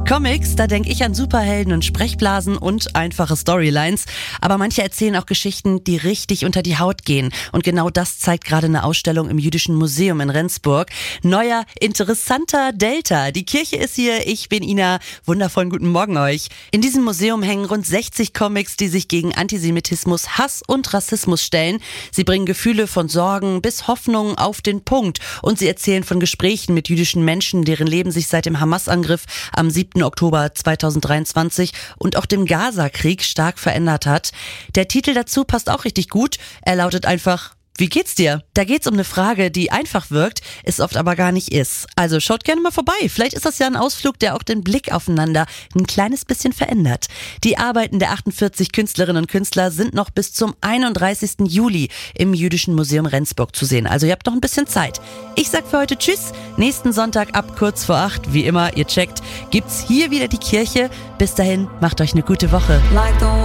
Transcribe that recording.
Comics, da denke ich an Superhelden und Sprechblasen und einfache Storylines. Aber manche erzählen auch Geschichten, die richtig unter die Haut gehen. Und genau das zeigt gerade eine Ausstellung im Jüdischen Museum in Rendsburg. Neuer, interessanter Delta. Die Kirche ist hier, ich bin Ina. Wundervollen guten Morgen euch. In diesem Museum hängen rund 60 Comics, die sich gegen Antisemitismus, Hass und Rassismus stellen. Sie bringen Gefühle von Sorgen bis Hoffnung auf den Punkt. Und sie erzählen von Gesprächen mit jüdischen Menschen, deren Leben sich seit dem Hamas-Angriff am 7. Oktober 2023 und auch dem Gaza-Krieg stark verändert hat. Der Titel dazu passt auch richtig gut. Er lautet einfach: Wie geht's dir? Da geht's um eine Frage, die einfach wirkt, es oft aber gar nicht ist. Also schaut gerne mal vorbei. Vielleicht ist das ja ein Ausflug, der auch den Blick aufeinander ein kleines bisschen verändert. Die Arbeiten der 48 Künstlerinnen und Künstler sind noch bis zum 31. Juli im Jüdischen Museum Rendsburg zu sehen. Also ihr habt noch ein bisschen Zeit. Ich sag für heute Tschüss. Nächsten Sonntag ab kurz vor 8, wie immer, ihr checkt, gibt's hier wieder die Kirche. Bis dahin, macht euch eine gute Woche.